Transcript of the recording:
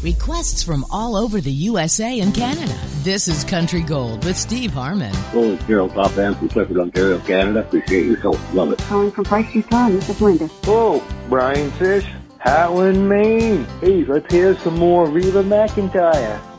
Requests from all over the USA and Canada. This is Country Gold with Steve Harmon. Hello, it's Gerald Topham from Clifford, Ontario, Canada. Appreciate your show. Love it. Calling from Price Yukon. This is Linda. Hello, Brian Fish, Hatland, Maine. Hey, let's hear some more Reba McEntire.